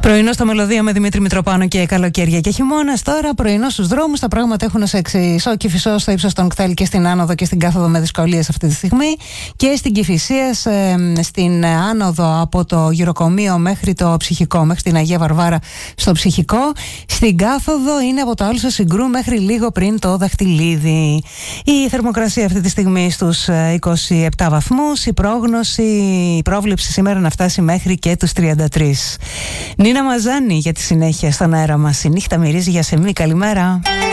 Πρωινό στα Μελωδία με Δημήτρη Μητροπάνο και καλοκαίρια και χειμώνας. Τώρα πρωινό στους δρόμους. Τα πράγματα έχουν ως εξής. Ο Κηφισός στο ύψος των Κτέλ και στην άνοδο και στην κάθοδο με δυσκολίες αυτή τη στιγμή. Και στην Κηφισίας, στην άνοδο από το Γυροκομείο μέχρι το Ψυχικό, μέχρι την Αγία Βαρβάρα στο Ψυχικό. Στην κάθοδο είναι από το Άλσο Συγκρού μέχρι λίγο πριν το Δαχτυλίδι. Η θερμοκρασία αυτή τη στιγμή στους 27 βαθμούς. Η πρόβλεψη σήμερα να φτάσει μέχρι και τους 33. Νίνα Μαζάνη για τη συνέχεια στον αέρα μας. Η νύχτα μυρίζει για σεμί. Καλημέρα.